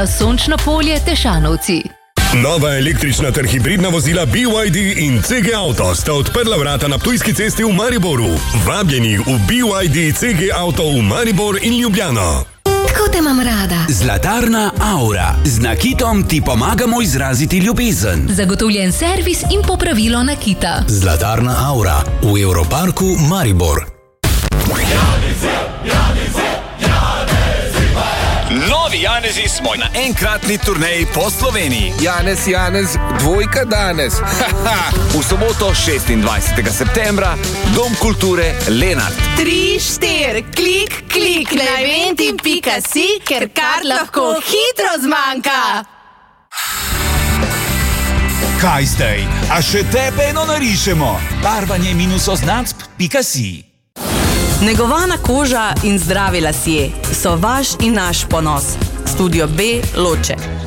Sončno polje Tešanovci. Nova električna ter hibridna vozila BYD in CG Auto sta odprla vrata na Ptujski cesti v Mariboru. Vabljeni v BYD CG Auto v Maribor in Ljubljano. Tako te imam rada. Zlatarna Aura. Z nakitom ti pomagamo izraziti ljubezen. Zagotovljen servis in popravilo nakita. Zlatarna Aura v Europarku Maribor. Novi Janezi smo na enkratni turneji po Sloveniji. Janez, dvojka danes. V soboto 26. septembra, Dom kulture Lenart. 3, 4, klik, na eventi.si, ker kar lahko hitro zmanjka. Kaj zdaj? A še tebe eno narišemo? barvanje-oznacb.si. Negovana koža in zdravi lasje so vaš in naš ponos. Studio B Loče.